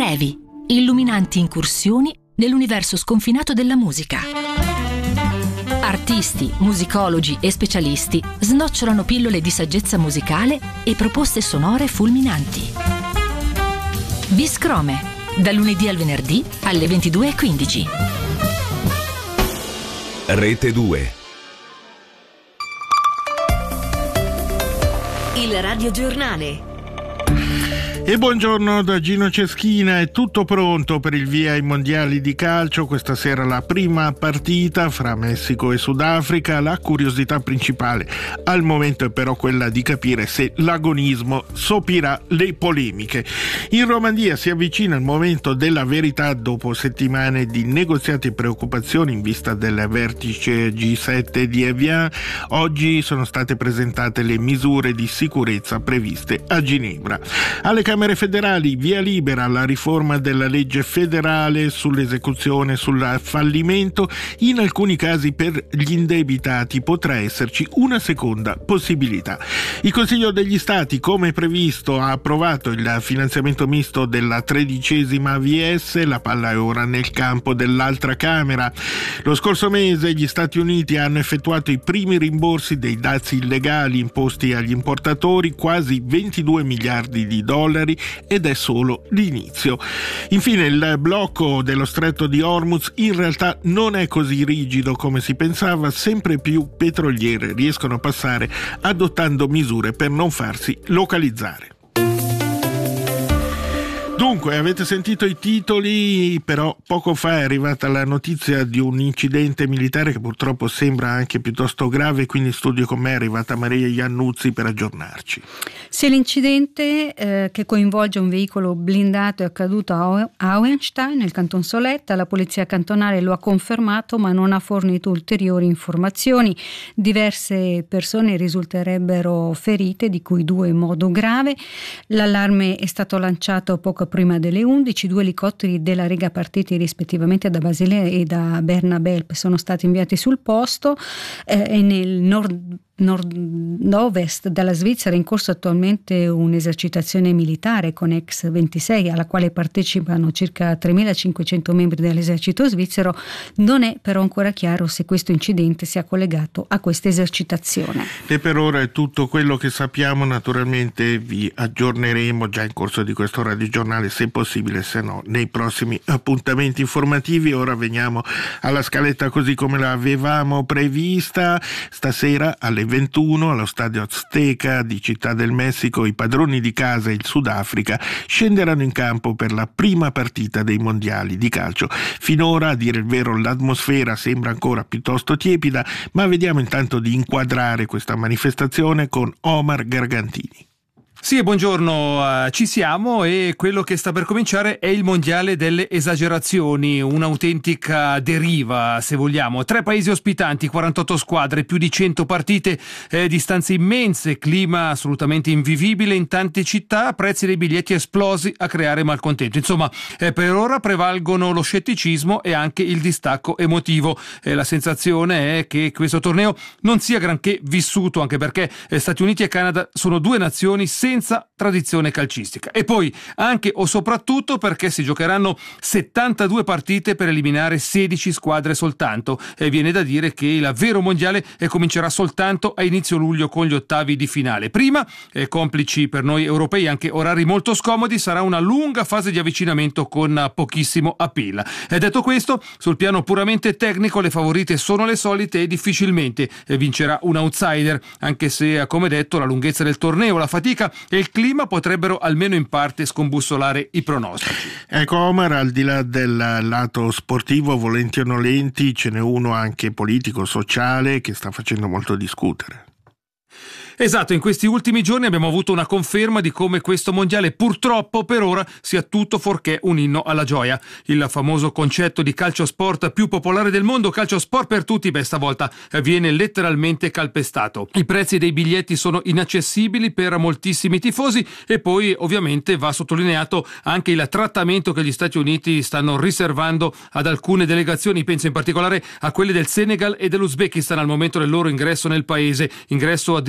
brevi, illuminanti incursioni nell'universo sconfinato della musica. Artisti, musicologi e specialisti snocciolano pillole di saggezza musicale e proposte sonore fulminanti. Biscrome, da lunedì al venerdì alle 22:15. Rete 2. Il radiogiornale. E buongiorno da Gino Ceschina, è tutto pronto per il via ai mondiali di calcio. Questa sera la prima partita fra Messico e Sudafrica. La curiosità principale al momento è però quella di capire se l'agonismo sopirà le polemiche. In Romandia si avvicina il momento della verità dopo settimane di negoziati e preoccupazioni in vista del vertice G7 di Evian. Oggi sono state presentate le misure di sicurezza previste a Ginevra. Alle Camere federali via libera alla riforma della legge federale sull'esecuzione, sul fallimento. In alcuni casi per gli indebitati potrà esserci una seconda possibilità. Il Consiglio degli Stati, come previsto, ha approvato il finanziamento misto della 13ª AVS. La palla è ora nel campo dell'altra Camera. Lo scorso mese gli Stati Uniti hanno effettuato i primi rimborsi dei dazi illegali imposti agli importatori, quasi 22 miliardi di dollari, ed è solo l'inizio. Infine, il blocco dello stretto di Hormuz in realtà non è così rigido come si pensava. Sempre più petroliere riescono a passare adottando misure per non farsi localizzare. Dunque, avete sentito i titoli, però poco fa è arrivata la notizia di un incidente militare che purtroppo sembra anche piuttosto grave, quindi in studio con me è arrivata Maria Iannuzzi per aggiornarci. Sì, l'incidente che coinvolge un veicolo blindato è accaduto a Auenstein, nel canton Soletta. La polizia cantonale lo ha confermato, ma non ha fornito ulteriori informazioni. Diverse persone risulterebbero ferite, di cui 2 in modo grave. L'allarme è stato lanciato poco prima delle 11. 2 elicotteri della Lega partiti rispettivamente da Basilea e da Bernabelp sono stati inviati sul posto e nel nord-ovest della Svizzera è in corso attualmente un'esercitazione militare con X-26 alla quale partecipano circa 3.500 membri dell'esercito svizzero. Non è però ancora chiaro se questo incidente sia collegato a questa esercitazione. E per ora è tutto quello che sappiamo. Naturalmente vi aggiorneremo già in corso di questo radiogiornale, se possibile, se no nei prossimi appuntamenti informativi. Ora veniamo alla scaletta così come l'avevamo prevista. Stasera alle 21 allo stadio Azteca di Città del Messico i padroni di casa e il Sudafrica scenderanno in campo per la prima partita dei mondiali di calcio. Finora, a dire il vero, l'atmosfera sembra ancora piuttosto tiepida, ma vediamo intanto di inquadrare questa manifestazione con Omar Gargantini. Sì, buongiorno, ci siamo e quello che sta per cominciare è il mondiale delle esagerazioni, un'autentica deriva se vogliamo. 3 paesi ospitanti, 48 squadre, più di 100 partite, distanze immense, clima assolutamente invivibile in tante città, prezzi dei biglietti esplosi a creare malcontento. Insomma, per ora prevalgono lo scetticismo e anche il distacco emotivo. La sensazione è che questo torneo non sia granché vissuto, anche perché Stati Uniti e Canada sono 2 nazioni senza tradizione calcistica. E poi anche o soprattutto perché si giocheranno 72 partite per eliminare 16 squadre soltanto, e viene da dire che il vero mondiale comincerà soltanto a inizio luglio con gli ottavi di finale. Prima, complici per noi europei anche orari molto scomodi, sarà una lunga fase di avvicinamento con pochissimo appeal. E detto questo, sul piano puramente tecnico le favorite sono le solite e difficilmente vincerà un outsider, anche se, come detto, la lunghezza del torneo, la fatica e il clima potrebbero almeno in parte scombussolare i pronostici. Ecco Omar, al di là del lato sportivo, volenti o nolenti, ce n'è uno anche politico, sociale, che sta facendo molto discutere. Esatto, in questi ultimi giorni abbiamo avuto una conferma di come questo mondiale purtroppo per ora sia tutto fuorché un inno alla gioia. Il famoso concetto di calcio sport più popolare del mondo, calcio sport per tutti, stavolta viene letteralmente calpestato. I prezzi dei biglietti sono inaccessibili per moltissimi tifosi e poi ovviamente va sottolineato anche il trattamento che gli Stati Uniti stanno riservando ad alcune delegazioni, penso in particolare a quelle del Senegal e dell'Uzbekistan al momento del loro ingresso nel paese, ingresso addirittura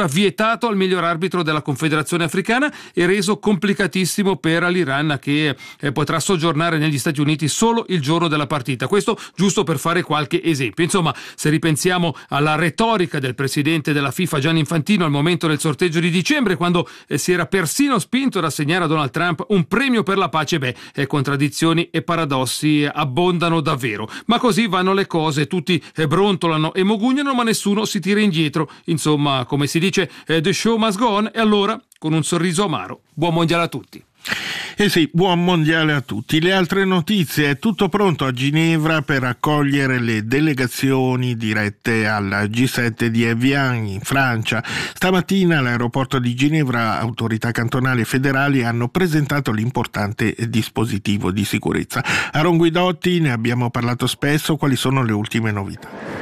addirittura vietato al miglior arbitro della Confederazione Africana e reso complicatissimo per l'Iran, che potrà soggiornare negli Stati Uniti solo il giorno della partita. Questo giusto per fare qualche esempio. Insomma, se ripensiamo alla retorica del presidente della FIFA Gianni Infantino al momento del sorteggio di dicembre, quando si era persino spinto ad assegnare a Donald Trump un premio per la pace, contraddizioni e paradossi abbondano davvero. Ma così vanno le cose, tutti brontolano e mogugnano, ma nessuno si tira indietro. Insomma, come si dice, the show must go on, e allora, con un sorriso amaro, buon mondiale a tutti. Sì, buon mondiale a tutti. Le altre notizie: è tutto pronto a Ginevra per accogliere le delegazioni dirette al G7 di Evian in Francia. Stamattina all'aeroporto di Ginevra autorità cantonali e federali hanno presentato l'importante dispositivo di sicurezza. Aaron Guidotti, ne abbiamo parlato spesso, quali sono le ultime novità?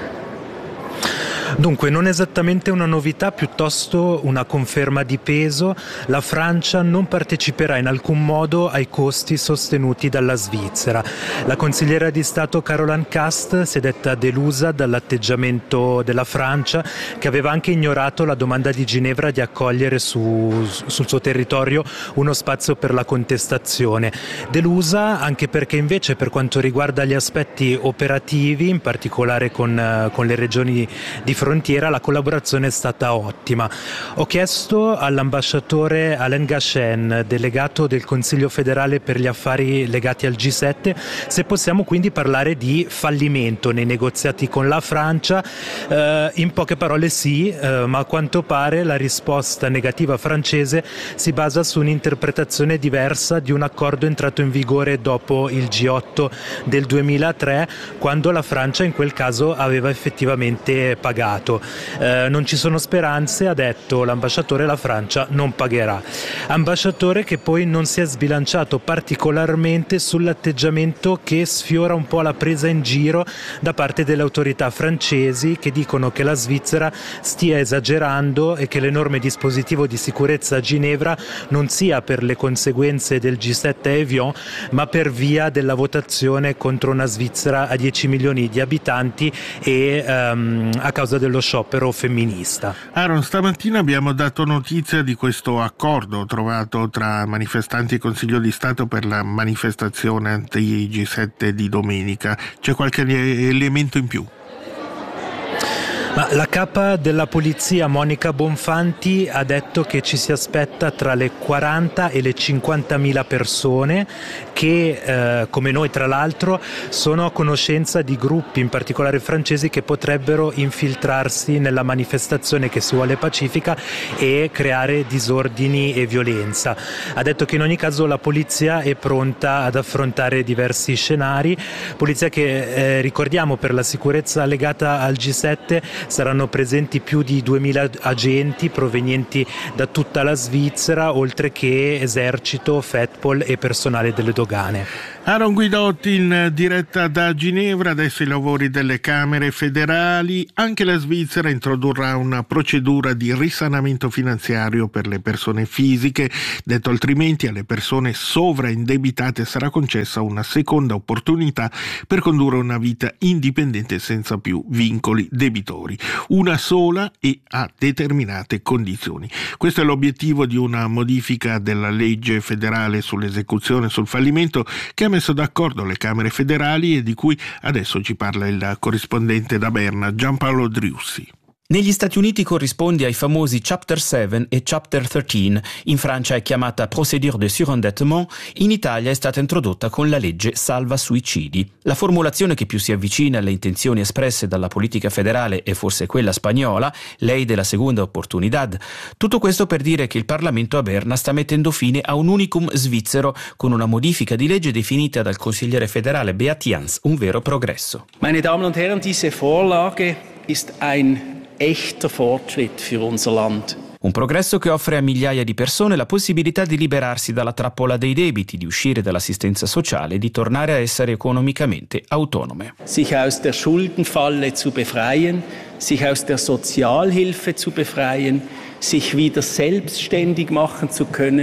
Dunque, non esattamente una novità, piuttosto una conferma di peso. La Francia non parteciperà in alcun modo ai costi sostenuti dalla Svizzera. La consigliera di Stato Caroline Cast si è detta delusa dall'atteggiamento della Francia, che aveva anche ignorato la domanda di Ginevra di accogliere sul suo territorio uno spazio per la contestazione. Delusa anche perché invece, per quanto riguarda gli aspetti operativi, in particolare con le regioni di frontiera, la collaborazione è stata ottima. Ho chiesto all'ambasciatore Alain Gachen, delegato del Consiglio federale per gli affari legati al G7, se possiamo quindi parlare di fallimento nei negoziati con la Francia. In poche parole sì, ma a quanto pare la risposta negativa francese si basa su un'interpretazione diversa di un accordo entrato in vigore dopo il G8 del 2003, quando la Francia in quel caso aveva effettivamente pagato. Non ci sono speranze, ha detto l'ambasciatore, la Francia non pagherà. Ambasciatore che poi non si è sbilanciato particolarmente sull'atteggiamento che sfiora un po' la presa in giro da parte delle autorità francesi, che dicono che la Svizzera stia esagerando e che l'enorme dispositivo di sicurezza a Ginevra non sia per le conseguenze del G7 a Evian, ma per via della votazione contro una Svizzera a 10 milioni di abitanti e a causa dello sciopero femminista. Aaron, stamattina abbiamo dato notizia di questo accordo trovato tra manifestanti e Consiglio di Stato per la manifestazione anti-G7 di domenica. C'è qualche elemento in più? Ma la capa della polizia Monica Bonfanti ha detto che ci si aspetta tra le 40 e le 50.000 persone che, come noi tra l'altro, sono a conoscenza di gruppi, in particolare francesi, che potrebbero infiltrarsi nella manifestazione che si vuole pacifica e creare disordini e violenza. Ha detto che in ogni caso la polizia è pronta ad affrontare diversi scenari, polizia che, ricordiamo, per la sicurezza legata al G7 saranno presenti più di 2.000 agenti provenienti da tutta la Svizzera, oltre che esercito, FETPOL e personale delle dogane. Aaron Guidotti in diretta da Ginevra. Adesso i lavori delle Camere federali. Anche la Svizzera introdurrà una procedura di risanamento finanziario per le persone fisiche. Detto altrimenti, alle persone sovraindebitate sarà concessa una seconda opportunità per condurre una vita indipendente senza più vincoli debitori. Una sola e a determinate condizioni. Questo è l'obiettivo di una modifica della legge federale sull'esecuzione e sul fallimento che ha messo d'accordo le Camere federali e di cui adesso ci parla il corrispondente da Berna, Giampaolo Driussi. Negli Stati Uniti corrisponde ai famosi Chapter 7 e Chapter 13, in Francia è chiamata Procédure de surendettement, in Italia è stata introdotta con la legge Salva Suicidi. La formulazione che più si avvicina alle intenzioni espresse dalla politica federale è forse quella spagnola, lei della seconda opportunidad. Tutto questo per dire che il Parlamento a Berna sta mettendo fine a un unicum svizzero con una modifica di legge definita dal consigliere federale Beat Jans un vero progresso. Meine Damen und Herren, diese Vorlage ist ein echter Fortschritt für unser Land. Un progresso che offre a migliaia di persone la possibilità di liberarsi dalla trappola dei debiti, di uscire dall'assistenza sociale e di tornare a essere economicamente autonome. Sich aus der Schuldenfalle zu befreien, sich aus der Sozialhilfe zu befreien, sich wieder selbstständig machen zu können.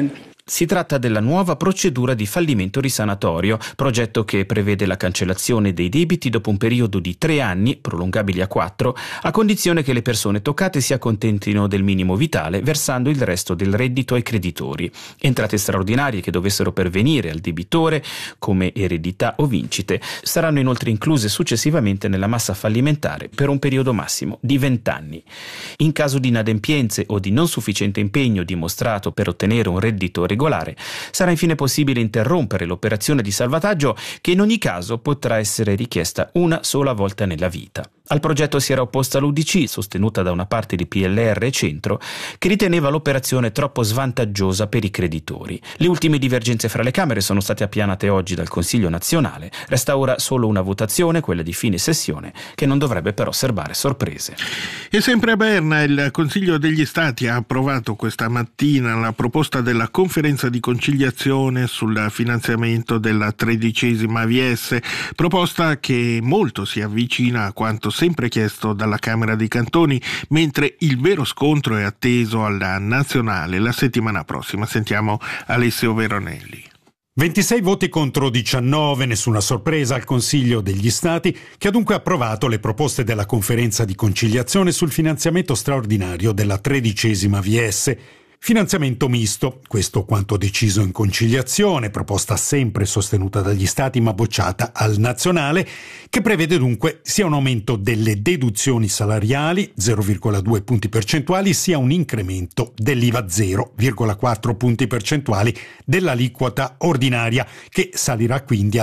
Si tratta della nuova procedura di fallimento risanatorio, progetto che prevede la cancellazione dei debiti dopo un periodo di 3 anni, prolungabili a 4, a condizione che le persone toccate si accontentino del minimo vitale, versando il resto del reddito ai creditori. Entrate straordinarie che dovessero pervenire al debitore, come eredità o vincite, saranno inoltre incluse successivamente nella massa fallimentare per un periodo massimo di 20 anni. In caso di inadempienze o di non sufficiente impegno dimostrato per ottenere un reddito regolare, sarà infine possibile interrompere l'operazione di salvataggio, che in ogni caso potrà essere richiesta una sola volta nella vita. Al progetto si era opposta l'UDC, sostenuta da una parte di PLR e Centro, che riteneva l'operazione troppo svantaggiosa per i creditori. Le ultime divergenze fra le Camere sono state appianate oggi dal Consiglio nazionale. Resta ora solo una votazione, quella di fine sessione, che non dovrebbe però serbare sorprese. E sempre a Berna il Consiglio degli Stati ha approvato questa mattina la proposta della conferenza di conciliazione sul finanziamento della 13ª AVS, proposta che molto si avvicina a quanto sempre chiesto dalla Camera dei Cantoni, mentre il vero scontro è atteso alla nazionale la settimana prossima. Sentiamo Alessio Veronelli. 26 voti contro 19, nessuna sorpresa al Consiglio degli Stati, che ha dunque approvato le proposte della conferenza di conciliazione sul finanziamento straordinario della 13ª AVS. Finanziamento misto, questo quanto deciso in conciliazione, proposta sempre sostenuta dagli Stati ma bocciata al nazionale, che prevede dunque sia un aumento delle deduzioni salariali, 0,2 punti percentuali, sia un incremento dell'IVA 0,4 punti percentuali dell'aliquota ordinaria, che salirà quindi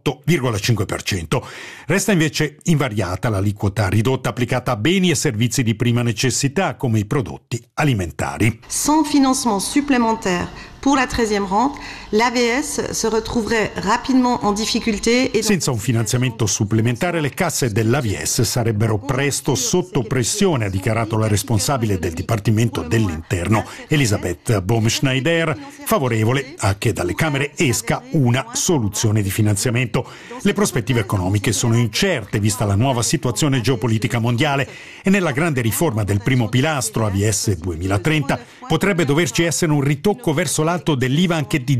all'8,5%. Resta invece invariata l'aliquota ridotta applicata a beni e servizi di prima necessità, come i prodotti alimentari. Financement supplémentaire pour la 13e rente, l'AVS se retrouverait rapidement en difficulté. Senza un finanziamento supplementare, le casse dell'AVS sarebbero presto sotto pressione, ha dichiarato la responsabile del Dipartimento dell'Interno, Elisabeth Baumschneider, favorevole a che dalle Camere esca una soluzione di finanziamento. Le prospettive economiche sono incerte, vista la nuova situazione geopolitica mondiale, e nella grande riforma del primo pilastro AVS 2030 potrebbe doverci essere un ritocco verso l'alto dell'IVA anche di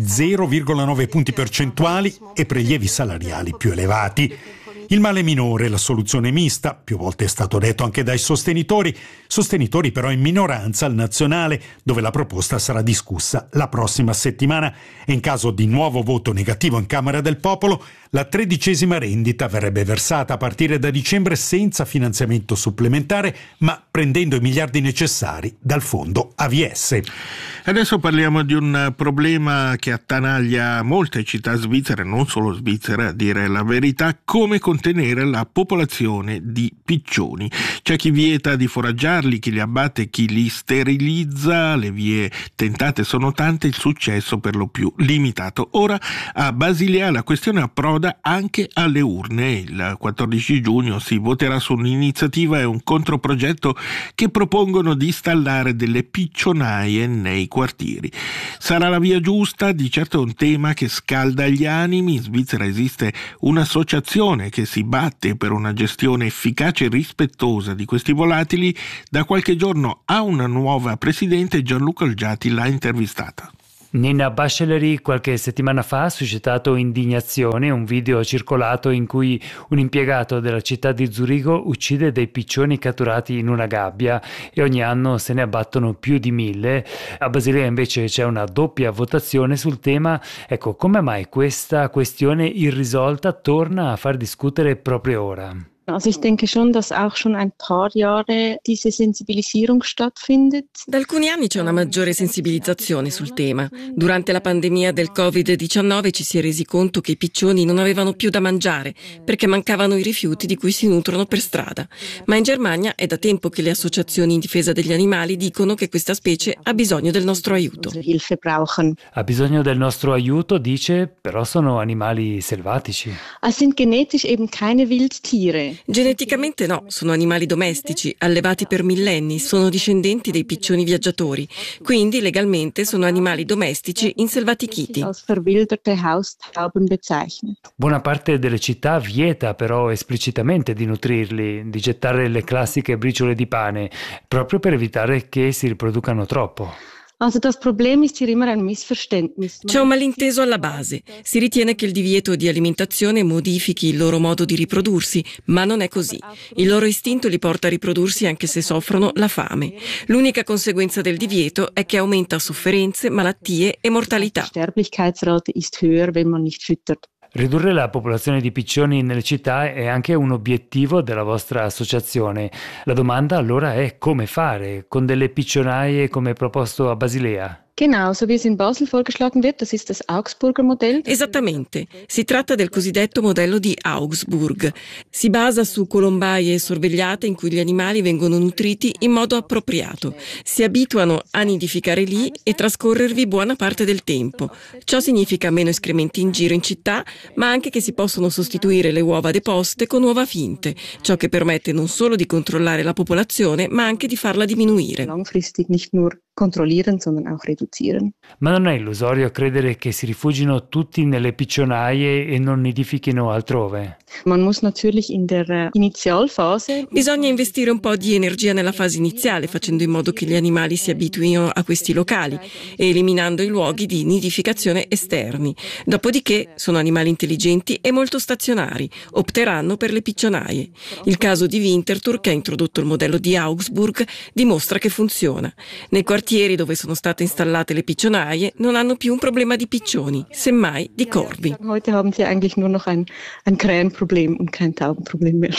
0,9 punti percentuali e prelievi salariali più elevati. Il male minore, la soluzione mista, più volte è stato detto anche dai sostenitori però in minoranza al nazionale, dove la proposta sarà discussa la prossima settimana, e in caso di nuovo voto negativo in Camera del Popolo, la 13ª rendita verrebbe versata a partire da dicembre senza finanziamento supplementare, ma prendendo i miliardi necessari dal fondo AVS. Adesso parliamo di un problema che attanaglia molte città svizzere, non solo svizzere a dire la verità: come contenere la popolazione di piccioni. C'è chi vieta di foraggiarli, chi li abbatte, chi li sterilizza, le vie tentate sono tante, il successo per lo più limitato. Ora a Basilea la questione approda anche alle urne. Il 14 giugno si voterà su un'iniziativa e un controprogetto che propongono di installare delle piccionaie nei quartieri. Sarà la via giusta? Di certo è un tema che scalda gli animi. In Svizzera esiste un'associazione che si batte per una gestione efficace e rispettosa di questi volatili. Da qualche giorno ha una nuova presidente, Gianluca Olgiati l'ha intervistata. Nina Bacheleri qualche settimana fa ha suscitato indignazione un video circolato in cui un impiegato della città di Zurigo uccide dei piccioni catturati in una gabbia e ogni anno se ne abbattono più di 1000. A Basilea invece c'è una doppia votazione sul tema. Ecco, come mai questa questione irrisolta torna a far discutere proprio ora? Also ich denke schon, dass auch schon ein paar Jahre diese Sensibilisierung stattfindet. Da alcuni anni c'è una maggiore sensibilizzazione sul tema. Durante la pandemia del Covid-19 ci si è resi conto che i piccioni non avevano più da mangiare perché mancavano i rifiuti di cui si nutrono per strada. Ma in Germania è da tempo che le associazioni in difesa degli animali dicono che questa specie ha bisogno del nostro aiuto. Ha bisogno del nostro aiuto, dice, però sono animali selvatici. Es sind genetisch eben keine Wildtiere. Geneticamente no, sono animali domestici, allevati per millenni, sono discendenti dei piccioni viaggiatori, quindi legalmente sono animali domestici inselvatichiti. Buona parte delle città vieta però esplicitamente di nutrirli, di gettare le classiche briciole di pane, proprio per evitare che si riproducano troppo. C'è un malinteso alla base. Si ritiene che il divieto di alimentazione modifichi il loro modo di riprodursi, ma non è così. Il loro istinto li porta a riprodursi anche se soffrono la fame. L'unica conseguenza del divieto è che aumenta sofferenze, malattie e mortalità. Ridurre la popolazione di piccioni nelle città è anche un obiettivo della vostra associazione. La domanda allora è come fare, con delle piccionaie come proposto a Basilea? Genau, so wie es in Basel vorgeschlagen wird, das ist das Augsburger Modell. Esattamente, si tratta del cosiddetto modello di Augsburg. Si basa su colombaie sorvegliate in cui gli animali vengono nutriti in modo appropriato. Si abituano a nidificare lì e trascorrervi buona parte del tempo. Ciò significa meno escrementi in giro in città, ma anche che si possono sostituire le uova deposte con uova finte, ciò che permette non solo di controllare la popolazione, ma anche di farla diminuire. Langfristig nicht nur controllieren, sondern auch reduzieren. Ma non è illusorio credere che si rifugino tutti nelle piccionaie e non nidifichino altrove? Man muss natürlich in der Initialphase. Bisogna investire un po' di energia nella fase iniziale, facendo in modo che gli animali si abituino a questi locali e eliminando i luoghi di nidificazione esterni. Dopodiché sono animali intelligenti e molto stazionari, opteranno per le piccionaie. Il caso di Winterthur, che ha introdotto il modello di Augsburg, dimostra che funziona. Nei quartieri dove sono state installate le piccionaie non hanno più un problema di piccioni, semmai di corvi. Heute haben sie eigentlich nur noch ein Krähenproblem und kein Taubenproblem mehr.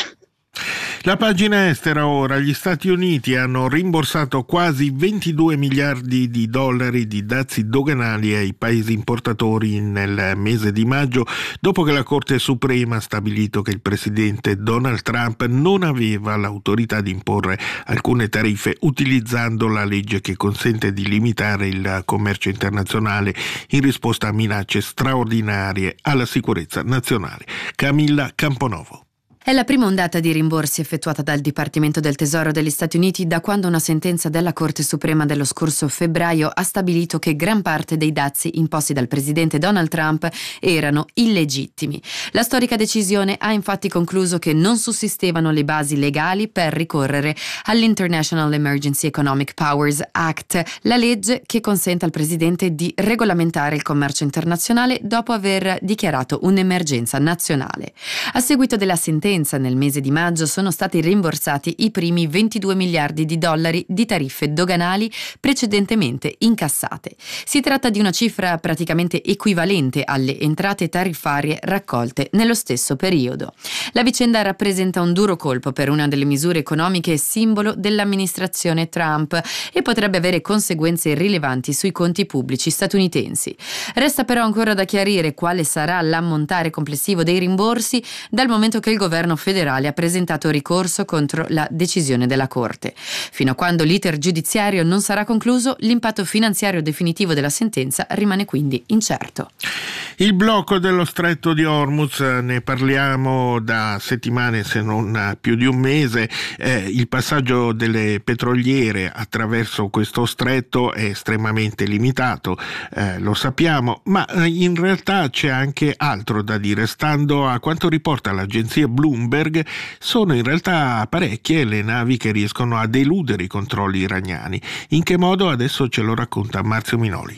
La pagina estera ora. Gli Stati Uniti hanno rimborsato quasi 22 miliardi di dollari di dazi doganali ai paesi importatori nel mese di maggio, dopo che la Corte Suprema ha stabilito che il presidente Donald Trump non aveva l'autorità di imporre alcune tariffe utilizzando la legge che consente di limitare il commercio internazionale in risposta a minacce straordinarie alla sicurezza nazionale. Camilla Camponovo. È la prima ondata di rimborsi effettuata dal Dipartimento del Tesoro degli Stati Uniti da quando una sentenza della Corte Suprema dello scorso febbraio ha stabilito che gran parte dei dazi imposti dal presidente Donald Trump erano illegittimi. La storica decisione ha infatti concluso che non sussistevano le basi legali per ricorrere all'International Emergency Economic Powers Act, la legge che consente al presidente di regolamentare il commercio internazionale dopo aver dichiarato un'emergenza nazionale. A seguito della sentenza, nel mese di maggio sono stati rimborsati i primi 22 miliardi di dollari di tariffe doganali precedentemente incassate. Si tratta di una cifra praticamente equivalente alle entrate tariffarie raccolte nello stesso periodo. La vicenda rappresenta un duro colpo per una delle misure economiche simbolo dell'amministrazione Trump e potrebbe avere conseguenze rilevanti sui conti pubblici statunitensi. Resta però ancora da chiarire quale sarà l'ammontare complessivo dei rimborsi, dal momento che il governo federale ha presentato ricorso contro la decisione della Corte. Fino a quando l'iter giudiziario non sarà concluso, l'impatto finanziario definitivo della sentenza rimane quindi incerto. Il blocco dello stretto di Hormuz, ne parliamo da settimane se non più di un mese. Il passaggio delle petroliere attraverso questo stretto è estremamente limitato, lo sappiamo, ma in realtà c'è anche altro da dire. Stando a quanto riporta l'agenzia Bloomberg, sono in realtà parecchie le navi che riescono ad eludere i controlli iraniani. In che modo? Adesso ce lo racconta Marzio Minoli.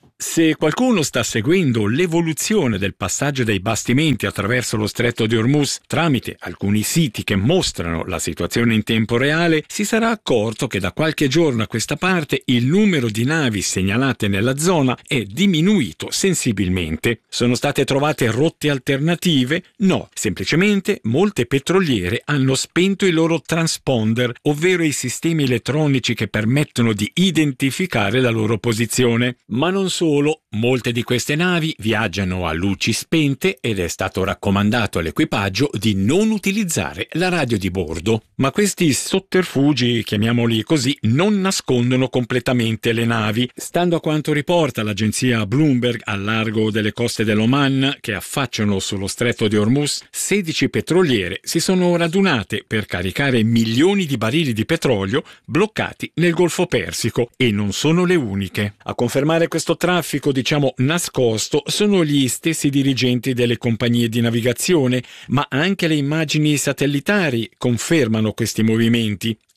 Se qualcuno sta seguendo l'evoluzione del passaggio dei bastimenti attraverso lo stretto di Hormuz tramite alcuni siti che mostrano la situazione in tempo reale, si sarà accorto che da qualche giorno a questa parte il numero di navi segnalate nella zona è diminuito sensibilmente. Sono state trovate rotte alternative? No, semplicemente molte petroliere hanno spento i loro transponder, ovvero i sistemi elettronici che permettono di identificare la loro posizione. Ma non solo, molte di queste navi viaggiano a luci spente ed è stato raccomandato all'equipaggio di non utilizzare la radio di bordo. Ma questi sotterfugi, chiamiamoli così, non nascondono completamente le navi. Stando a quanto riporta l'agenzia Bloomberg, al largo delle coste dell'Oman che affacciano sullo stretto di Hormuz, 16 petroliere si sono radunate per caricare milioni di barili di petrolio bloccati nel Golfo Persico, e non sono le uniche. A confermare questo traffico, nascosto, sono gli stessi dirigenti delle compagnie di navigazione, ma anche le immagini satellitari confermano questi movimenti.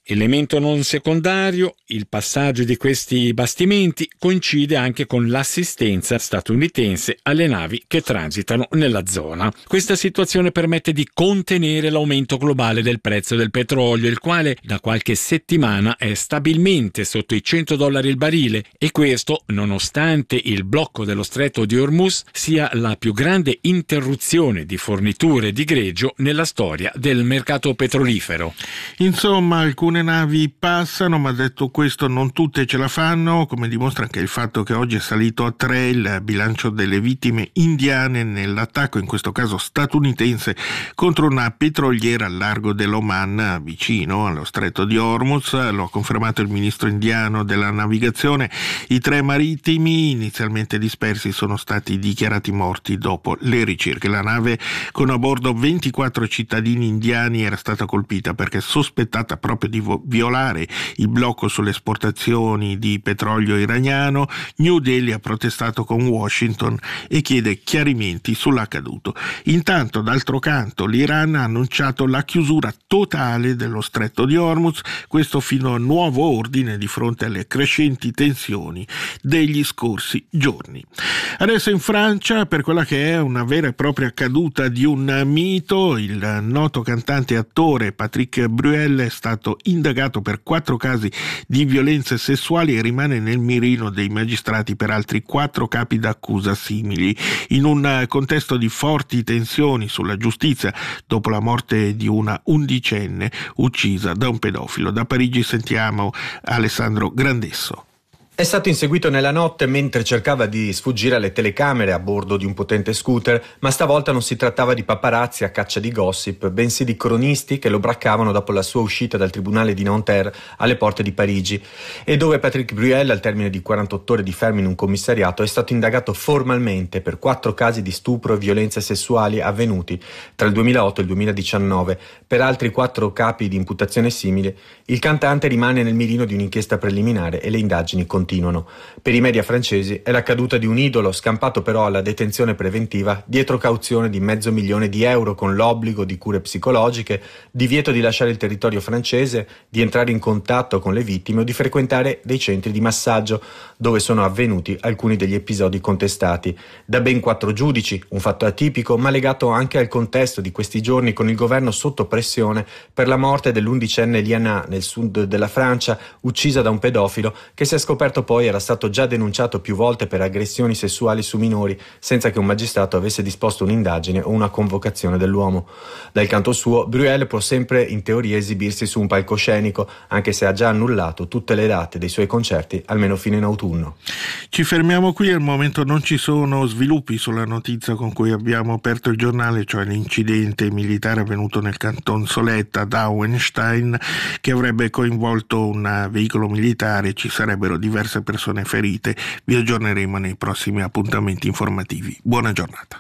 Elemento non secondario, il passaggio di questi bastimenti coincide anche con l'assistenza statunitense alle navi che transitano nella zona. Questa situazione permette di contenere l'aumento globale del prezzo del petrolio, il quale da qualche settimana è stabilmente sotto i $100 il barile, e questo nonostante il blocco dello stretto di Hormuz sia la più grande interruzione di forniture di greggio nella storia del mercato petrolifero. Insomma, alcune navi passano, ma detto questo non tutte ce la fanno, come dimostra anche il fatto che oggi è salito a 3 il bilancio delle vittime indiane nell'attacco, in questo caso statunitense, contro una petroliera al largo dell'Oman, vicino allo stretto di Hormuz. Lo ha confermato il ministro indiano della navigazione. I 3 marittimi inizialmente dispersi sono stati dichiarati morti dopo le ricerche. La nave, con a bordo 24 cittadini indiani, era stata colpita perché sospettata proprio di violare il blocco sulle esportazioni di petrolio iraniano. New Delhi ha protestato con Washington e chiede chiarimenti sull'accaduto. Intanto, d'altro canto, l'Iran ha annunciato la chiusura totale dello stretto di Hormuz, questo fino a nuovo ordine di fronte alle crescenti tensioni degli scorsi giorni. Adesso in Francia, per quella che è una vera e propria caduta di un mito, il noto cantante e attore Patrick Bruel è stato indagato per 4 casi di violenze sessuali e rimane nel mirino dei magistrati per altri 4 capi d'accusa simili, in un contesto di forti tensioni sulla giustizia dopo la morte di una undicenne uccisa da un pedofilo. Da Parigi sentiamo Alessandro Grandesso. È stato inseguito nella notte mentre cercava di sfuggire alle telecamere a bordo di un potente scooter, ma stavolta non si trattava di paparazzi a caccia di gossip, bensì di cronisti che lo braccavano dopo la sua uscita dal tribunale di Nanterre alle porte di Parigi, e dove Patrick Bruel, al termine di 48 ore di fermo in un commissariato, è stato indagato formalmente per 4 casi di stupro e violenze sessuali avvenuti tra il 2008 e il 2019. Per altri 4 capi di imputazione simile, il cantante rimane nel mirino di un'inchiesta preliminare e le indagini continuano. Per i media francesi è la caduta di un idolo, scampato però alla detenzione preventiva dietro cauzione di €500.000 con l'obbligo di cure psicologiche, divieto di lasciare il territorio francese, di entrare in contatto con le vittime o di frequentare dei centri di massaggio dove sono avvenuti alcuni degli episodi contestati. Da ben 4 giudici, un fatto atipico ma legato anche al contesto di questi giorni, con il governo sotto pressione per la morte dell'11enne Liana nel sud della Francia, uccisa da un pedofilo che si è scoperto poi era stato già denunciato più volte per aggressioni sessuali su minori, senza che un magistrato avesse disposto un'indagine o una convocazione dell'uomo. Dal canto suo, Bruel può sempre in teoria esibirsi su un palcoscenico, anche se ha già annullato tutte le date dei suoi concerti, almeno fino in autunno. Ci fermiamo qui, al momento non ci sono sviluppi sulla notizia con cui abbiamo aperto il giornale, cioè l'incidente militare avvenuto nel canton Soletta ad Auenstein, che avrebbe coinvolto un veicolo militare. Ci sarebbero diverse persone ferite. Vi aggiorneremo nei prossimi appuntamenti informativi. Buona giornata.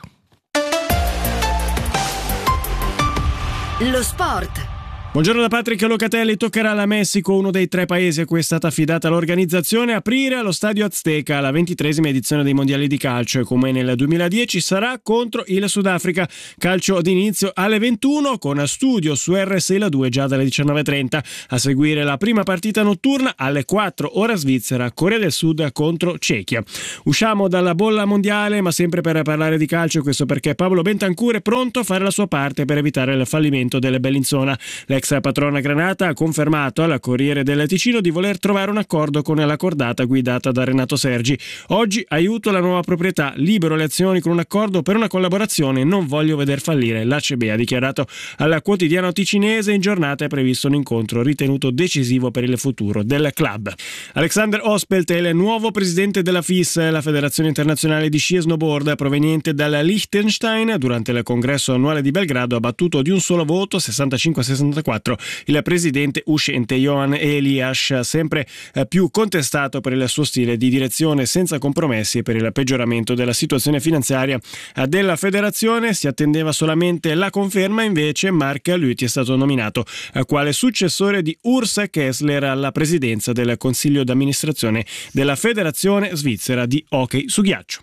Lo sport. Buongiorno da Patrick Locatelli. Toccherà alla Messico, uno dei 3 paesi a cui è stata affidata l'organizzazione, aprire allo Stadio Azteca la 23esima edizione dei mondiali di calcio, e come nel 2010 sarà contro il Sudafrica. Calcio d'inizio alle 21 con studio su RSI La 2 già dalle 19.30. A seguire la prima partita notturna alle 4 ora Svizzera, Corea del Sud contro Cechia. Usciamo dalla bolla mondiale, ma sempre per parlare di calcio, questo perché Pablo Bentancur è pronto a fare la sua parte per evitare il fallimento del Bellinzona. L'ex patrona granata ha confermato al Corriere del Ticino di voler trovare un accordo con la cordata guidata da Renato Sergi. Oggi aiuto alla nuova proprietà, libero le azioni con un accordo per una collaborazione, non voglio veder fallire. L'ACB ha dichiarato al quotidiano ticinese. In giornata è previsto un incontro ritenuto decisivo per il futuro del club. Alexander Ospelt è il nuovo presidente della FIS, la Federazione Internazionale di Sci e Snowboard, proveniente dal Liechtenstein. Durante il congresso annuale di Belgrado ha battuto di un solo voto, 65-64, il presidente uscente Johan Elias, sempre più contestato per il suo stile di direzione senza compromessi e per il peggioramento della situazione finanziaria della federazione. Si attendeva solamente la conferma, invece Mark Luthi è stato nominato quale successore di Urs Kessler alla presidenza del consiglio d'amministrazione della Federazione Svizzera di Hockey su ghiaccio.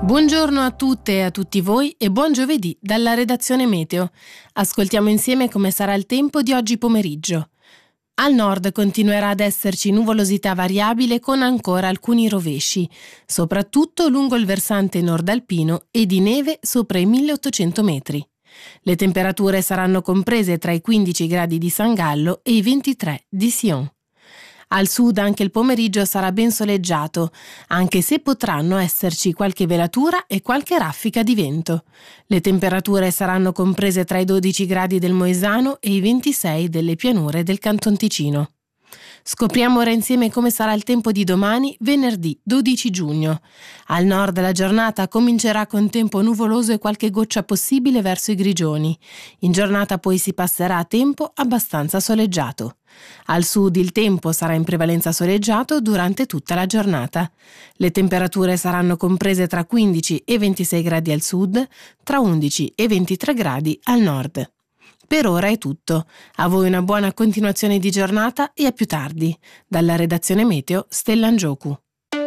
Buongiorno a tutte e a tutti voi e buon giovedì dalla redazione Meteo. Ascoltiamo insieme come sarà il tempo di oggi pomeriggio. Al nord continuerà ad esserci nuvolosità variabile con ancora alcuni rovesci, soprattutto lungo il versante nord-alpino e di neve sopra i 1800 metri. Le temperature saranno comprese tra i 15 gradi di San Gallo e i 23 di Sion. Al sud anche il pomeriggio sarà ben soleggiato, anche se potranno esserci qualche velatura e qualche raffica di vento. Le temperature saranno comprese tra i 12 gradi del Moesano e i 26 delle pianure del Canton Ticino. Scopriamo ora insieme come sarà il tempo di domani, venerdì 12 giugno. Al nord la giornata comincerà con tempo nuvoloso e qualche goccia possibile verso i grigioni. In giornata poi si passerà a tempo abbastanza soleggiato. Al sud il tempo sarà in prevalenza soleggiato durante tutta la giornata. Le temperature saranno comprese tra 15 e 26 gradi al sud, tra 11 e 23 gradi al nord. Per ora è tutto. A voi una buona continuazione di giornata e a più tardi. Dalla redazione Meteo, Stella Ngioku.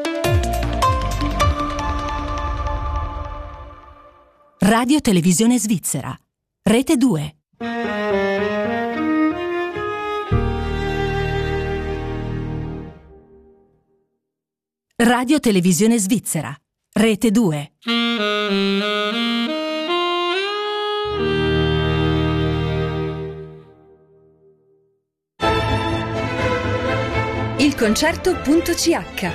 Radio Televisione Svizzera. Rete 2. Radio Televisione Svizzera. Rete 2. Il concerto.ch.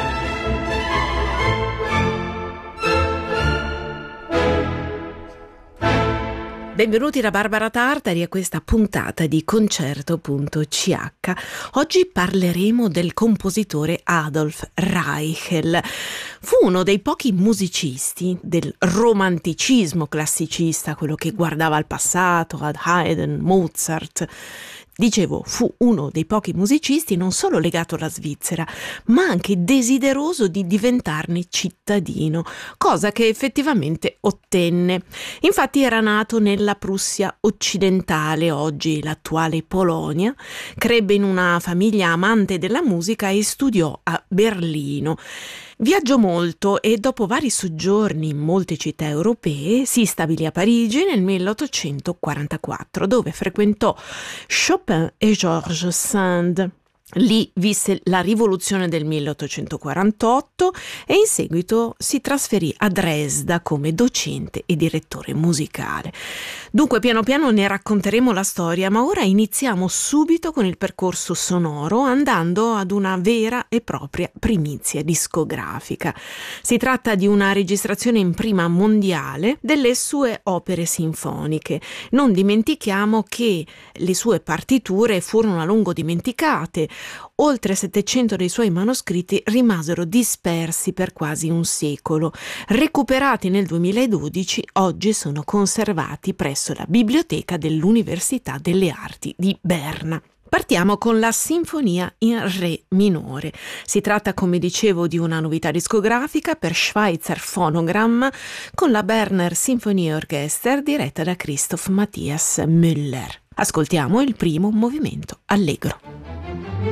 Benvenuti da Barbara Tartari a questa puntata di Concerto.ch. Oggi parleremo del compositore Adolf Reichel. Fu uno dei pochi musicisti del romanticismo classicista, quello che guardava al passato, ad Haydn, Mozart. Dicevo, fu uno dei pochi musicisti non solo legato alla Svizzera, ma anche desideroso di diventarne cittadino, cosa che effettivamente ottenne. Infatti era nato nella Prussia occidentale, oggi l'attuale Polonia, crebbe in una famiglia amante della musica e studiò a Berlino. Viaggiò molto e dopo vari soggiorni in molte città europee si stabilì a Parigi nel 1844, dove frequentò Chopin e Georges Sand. Lì visse la rivoluzione del 1848 e in seguito si trasferì a Dresda come docente e direttore musicale. Dunque piano piano ne racconteremo la storia, ma ora iniziamo subito con il percorso sonoro andando ad una vera e propria primizia discografica. Si tratta di una registrazione in prima mondiale delle sue opere sinfoniche. Non dimentichiamo che le sue partiture furono a lungo dimenticate. Oltre 700 dei suoi manoscritti rimasero dispersi per quasi un secolo. Recuperati nel 2012, oggi sono conservati presso la biblioteca dell'Università delle Arti di Berna. Partiamo con la Sinfonia in Re minore. Si tratta, come dicevo, di una novità discografica per Schweizer Phonogramm con la Berner Sinfonieorchester diretta da Christoph Matthias Müller. Ascoltiamo il primo movimento allegro.